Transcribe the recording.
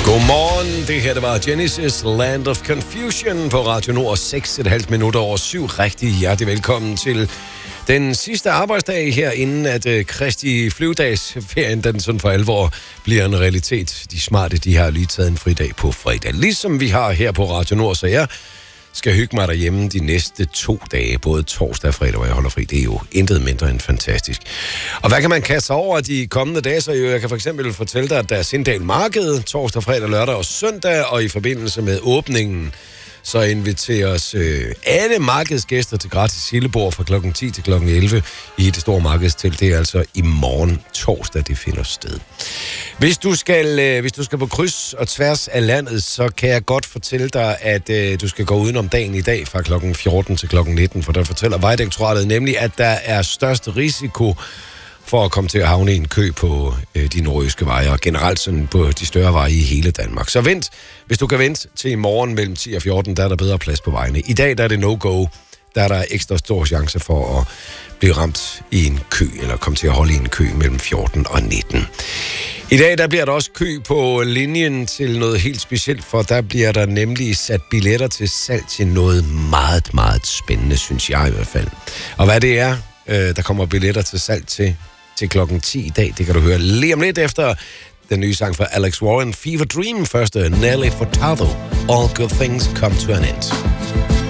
Godmorgen, det her det var Genesis Land of Confusion på Radio Nord, 6,5 minutter over 7. Rigtig hjertelig velkommen til den sidste arbejdsdag her, inden at Kristi Flyvedagsferien, den sådan for alvor bliver en realitet. De smarte, de har lige taget en fridag på fredag, ligesom vi har her på Radio Nord, så jeg skal hygge mig derhjemme de næste 2 dage, både torsdag og fredag, hvor jeg holder fri. Det er jo intet mindre end fantastisk. Og hvad kan man kaste sig over de kommende dage? Så jeg kan for eksempel fortælle dig, at der er Sindal Marked torsdag, fredag, lørdag og søndag, og i forbindelse med åbningen, så inviterer os alle markedsgæster til gratis sildebord fra klokken 10 til klokken 11 i det store markedstelt. Det er altså i morgen torsdag, det finder sted. Hvis du skal på kryds og tværs af landet, så kan jeg godt fortælle dig, at du skal gå udenom dagen i dag fra klokken 14 til klokken 19, for der fortæller Vejdirektoratet nemlig, at der er største risiko for at komme til at havne i en kø på de nordjyske veje, og generelt sådan på de større veje i hele Danmark. Så vent, hvis du kan vente til i morgen mellem 10 og 14, der er der bedre plads på vejene. I dag der er det no-go, der er der ekstra stor chance for at blive ramt i en kø, eller komme til at holde i en kø mellem 14 og 19. I dag der bliver der også kø på linjen til noget helt specielt, for der bliver der nemlig sat billetter til salg til noget meget, meget spændende, synes jeg i hvert fald. Og hvad det er, der kommer billetter til salg til klokken 10 i dag. Det kan du høre lige om lidt efter den nye sang fra Alex Warren, Fever Dream. Første Nelly Furtado, All Good Things Come to an End.